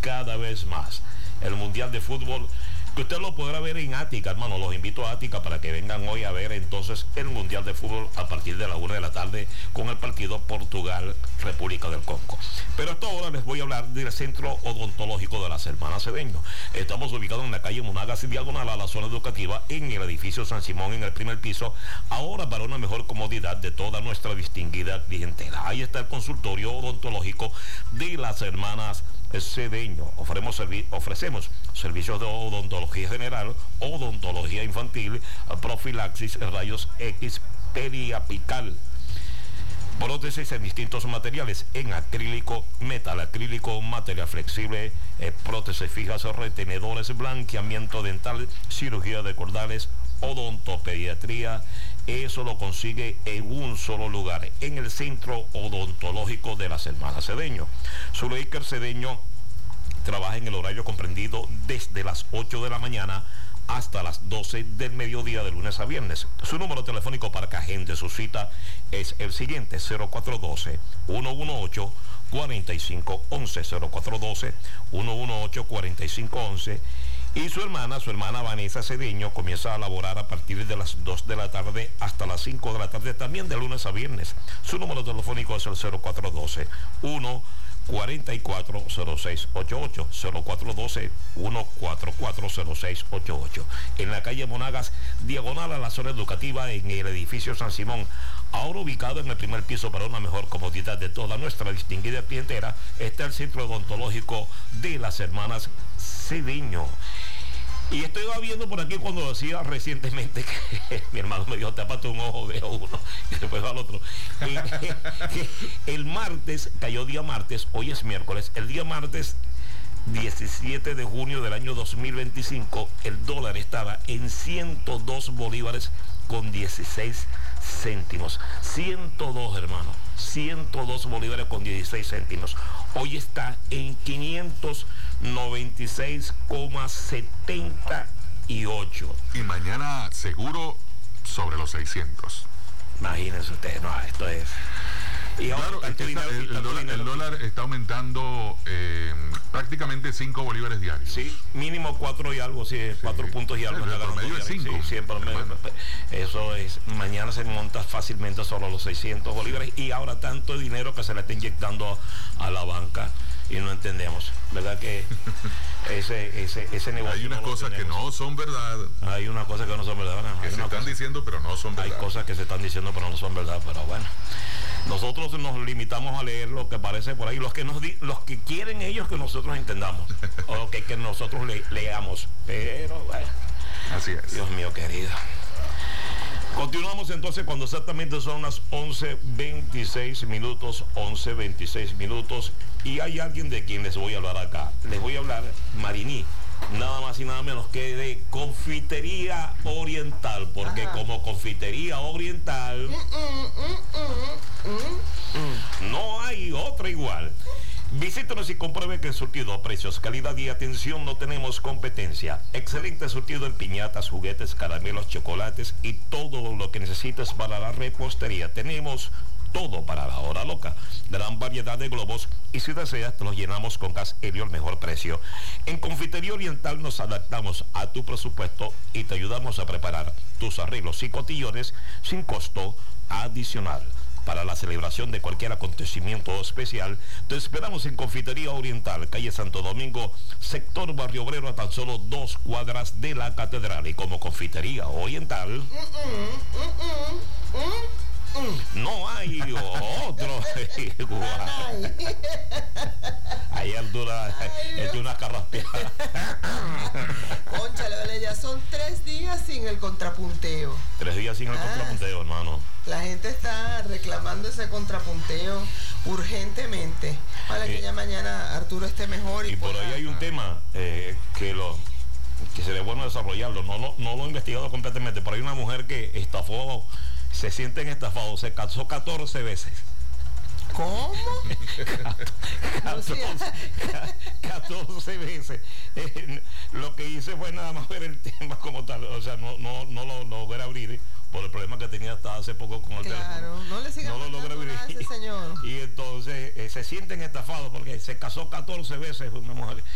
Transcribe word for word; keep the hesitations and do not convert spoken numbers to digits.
cada vez más. El Mundial de Fútbol, que usted lo podrá ver en Ática, hermano. Los invito a Ática para que vengan hoy a ver entonces el Mundial de Fútbol a partir de la una de la tarde con el partido Portugal-República del Congo. Pero hasta ahora les voy a hablar del Centro Odontológico de las Hermanas Cedeño. Estamos ubicados en la calle Monagas, diagonal a la zona educativa, en el edificio San Simón, en el primer piso, ahora para una mejor comodidad de toda nuestra distinguida clientela. Ahí está el consultorio odontológico de las Hermanas Cedeño. Ofrecemos, servi ofrecemos servicios de odontología general, odontología infantil, profilaxis, rayos X, periapical, prótesis en distintos materiales, en acrílico, metal acrílico, material flexible, eh, prótesis fijas, retenedores, blanqueamiento dental, cirugía de cordales, odontopediatría. Eso lo consigue en un solo lugar, en el Centro Odontológico de las Hermanas Cedeño. Zuleika Cedeño trabaja en el horario comprendido desde las ocho de la mañana hasta las doce del mediodía de lunes a viernes. Su número telefónico para que agende su cita es el siguiente: cero cuatro uno dos, uno uno ocho, cuatro cinco uno uno, cero cuatro uno dos, uno uno ocho, cuatro cinco uno uno. Y su hermana, su hermana Vanessa Cedeño, comienza a laborar a partir de las dos de la tarde hasta las cinco de la tarde, también de lunes a viernes. Su número telefónico es el cero cuatro uno dos, uno cuatro cuatro, cero seis ocho ocho, cero cuatro uno dos, uno cuatro cuatro, cero seis ocho ocho. En la calle Monagas, diagonal a la zona educativa, en el edificio San Simón, ahora ubicado en el primer piso para una mejor comodidad de toda nuestra distinguida clientela, está el Centro Odontológico de las Hermanas Cedeño. Y estoy viendo por aquí cuando decía recientemente que mi hermano me dijo: tápate un ojo, veo uno y después va al otro. Y, que el martes, cayó día martes, hoy es miércoles, el día martes diecisiete de junio del año dos mil veinticinco, el dólar estaba en ciento dos bolívares con dieciséis céntimos. ciento dos, hermano. ciento dos bolívares con dieciséis céntimos. Hoy está en quinientos noventa y seis coma setenta y ocho. Y mañana seguro sobre los seiscientos. Imagínense ustedes, no, esto es... Y claro, ahora, es que dinero, está, el, el, dólar, el dólar está aumentando eh, prácticamente cinco bolívares diarios. Sí, mínimo cuatro y algo, sí, sí. cuatro puntos y algo. Sí, el promedio es cinco. Sí, sí, promedio. Eso es, mañana se monta fácilmente sobre los seiscientos bolívares, y ahora tanto dinero que se le está inyectando a, a la banca y no entendemos, ¿verdad? Que ese, ese, ese negocio... Hay unas no cosas que no son verdad. Hay unas cosas que no son verdad. No, que se están cosa, diciendo pero no son verdad. Hay cosas que se están diciendo pero no son verdad, pero bueno. Nosotros nos limitamos a leer lo que aparece por ahí, los que nos di, los que quieren ellos que nosotros entendamos, o que, que nosotros le, leamos, pero bueno. Así es. Dios mío querido. Continuamos entonces cuando exactamente son las once veintiséis minutos, once veintiséis minutos, y hay alguien de quien les voy a hablar acá. Les voy a hablar, Mariní, nada más y nada menos que de Confitería Oriental, porque ajá, como Confitería Oriental, mm, mm, mm, mm, mm, no hay otra igual. Visítanos y compruebe que en surtido, precios, calidad y atención no tenemos competencia. Excelente surtido en piñatas, juguetes, caramelos, chocolates y todo lo que necesites para la repostería. Tenemos todo para la hora loca. Gran variedad de globos, y si deseas te los llenamos con gas helio al mejor precio. En Confitería Oriental nos adaptamos a tu presupuesto y te ayudamos a preparar tus arreglos y cotillones sin costo adicional. Para la celebración de cualquier acontecimiento especial, te esperamos en Confitería Oriental, calle Santo Domingo, sector Barrio Obrero, a tan solo dos cuadras de la catedral. Y como Confitería Oriental, mm, mm, mm, mm, no hay otro igual. Ahí Altura es de una carraspeada. Cónchale, ya son tres días sin el contrapunteo. Tres días sin el ah, contrapunteo, hermano. La gente está reclamando ese contrapunteo urgentemente. Para eh, que ya mañana Arturo esté mejor. Y, y por ahí hay un tema eh, que lo que sería bueno desarrollarlo. No, no, no lo he investigado completamente, pero hay una mujer que estafó, se sienten estafados, se casó catorce veces. ¿Cómo? catorce, catorce veces. Eh, lo que hice fue nada más ver el tema como tal, o sea, no, no, no lo logré abrir por el problema que tenía hasta hace poco con el claro, teléfono. No le sigan no lo logré abrir. Ese señor. Y entonces eh, se sienten estafados porque se casó catorce veces una mujer.